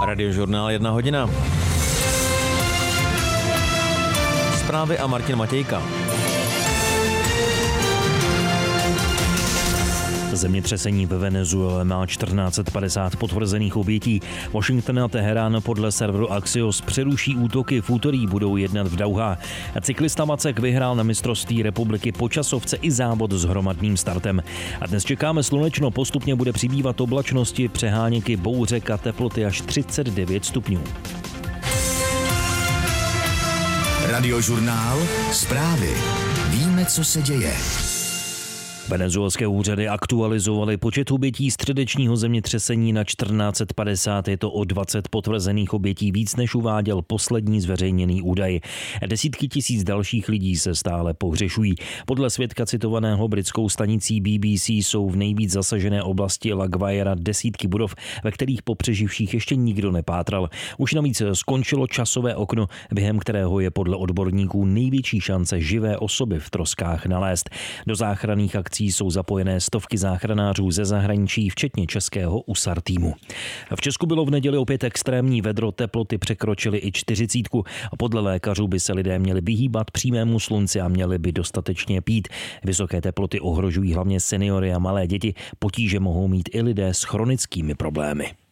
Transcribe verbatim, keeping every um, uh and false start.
Radiožurnál jedna hodina. Zprávy a Martin Matějka. Zemětřesení ve Venezuele má čtrnáct set padesát potvrzených obětí. Washington a Teherán podle serveru Axios přeruší útoky, v úterý budou jednat v Dauhá. Cyklista Macek vyhrál na mistrovství republiky po časovce i závod s hromadným startem. A dnes čekáme slunečno, postupně bude přibývat oblačnosti, přeháněky, bouřek a teploty až třicet devět stupňů. Radiožurnál, zprávy. Víme, co se děje. Venezuelské úřady aktualizovaly počet obětí středečního zemětřesení na čtrnáct set padesát, je to o dvacet potvrzených obětí víc, než uváděl poslední zveřejněný údaj. Desítky tisíc dalších lidí se stále pohřešují. Podle svědka citovaného britskou stanicí B B C jsou v nejvíc zasažené oblasti La Guaira desítky budov, ve kterých po přeživších ještě nikdo nepátral. Už navíc skončilo časové okno, během kterého je podle odborníků největší šance živé osoby v troskách nalézt. Do záchranných akcí jsou zapojené stovky záchranářů ze zahraničí, včetně českého U S A R týmu. V Česku bylo v neděli opět extrémní vedro, teploty překročily i čtyřicítku. Podle lékařů by se lidé měli vyhýbat přímému slunci a měli by dostatečně pít. Vysoké teploty ohrožují hlavně seniory a malé děti, potíže mohou mít i lidé s chronickými problémy.